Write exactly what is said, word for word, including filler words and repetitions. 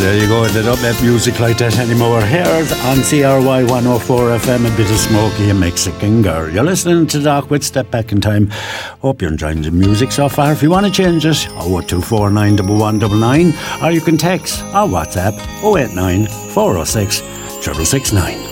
there you go. They don't make music like that anymore. Here's on C R Y one oh four F M, a bit of Smokey, a Mexican girl. You're listening to Doc with Step Back in Time. Hope you're enjoying the music so far. If you want to change it, oh two four nine one one nine nine, or you can text or WhatsApp oh eight nine four oh six six six six nine.